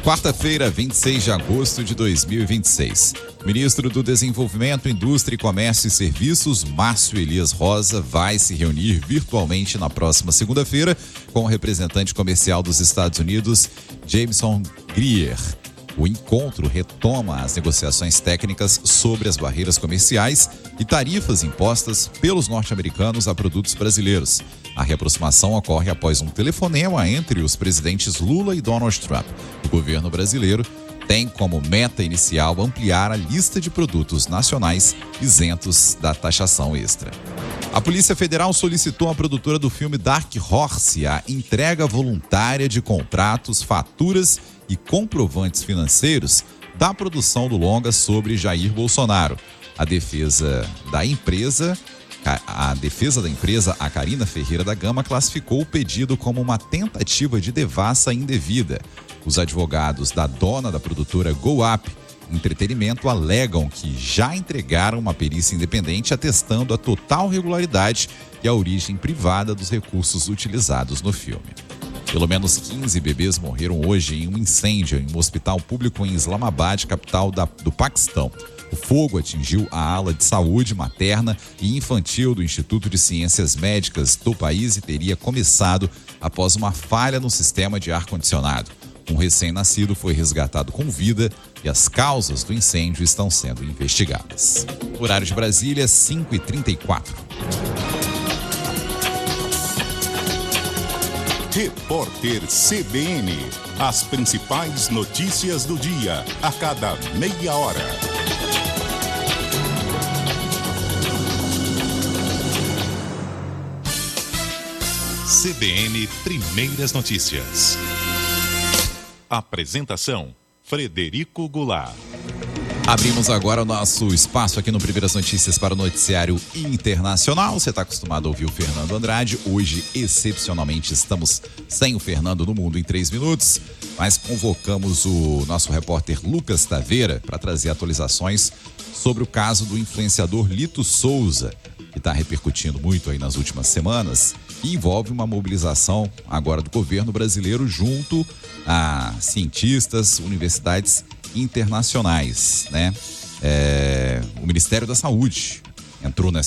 Quarta-feira, 26 de agosto de 2026. O ministro do Desenvolvimento, Indústria, Comércio e Serviços, Márcio Elias Rosa, vai se reunir virtualmente na próxima segunda-feira com o representante comercial dos Estados Unidos, Jameson Greer. O encontro retoma as negociações técnicas sobre as barreiras comerciais e tarifas impostas pelos norte-americanos a produtos brasileiros. A reaproximação ocorre após um telefonema entre os presidentes Lula e Donald Trump. O governo brasileiro tem como meta inicial ampliar a lista de produtos nacionais isentos da taxação extra. A Polícia Federal solicitou à produtora do filme Dark Horse a entrega voluntária de contratos, faturas e comprovantes financeiros da produção do longa sobre Jair Bolsonaro. A defesa da empresa, a Karina Ferreira da Gama, classificou o pedido como uma tentativa de devassa indevida. Os advogados da dona da produtora Go Up Entretenimento alegam que já entregaram uma perícia independente atestando a total regularidade e a origem privada dos recursos utilizados no filme. Pelo menos 15 bebês morreram hoje em um incêndio em um hospital público em Islamabad, capital do Paquistão. O fogo atingiu a ala de saúde materna e infantil do Instituto de Ciências Médicas do país e teria começado após uma falha no sistema de ar-condicionado. Um recém-nascido foi resgatado com vida e as causas do incêndio estão sendo investigadas. Horário de Brasília, 5h34. Repórter CBN. As principais notícias do dia, a cada meia hora. CBN Primeiras Notícias. Apresentação: Frederico Goulart. Abrimos agora o nosso espaço aqui no Primeiras Notícias para o noticiário internacional. Você está acostumado a ouvir o Fernando Andrade. Hoje, excepcionalmente, estamos sem o Fernando no Mundo em 3 minutos, mas convocamos o nosso repórter Lucas Taveira para trazer atualizações sobre o caso do influenciador Lito Souza, que está repercutindo muito aí nas últimas semanas e envolve uma mobilização agora do governo brasileiro junto a cientistas, universidades internacionais, né? O Ministério da Saúde entrou nessa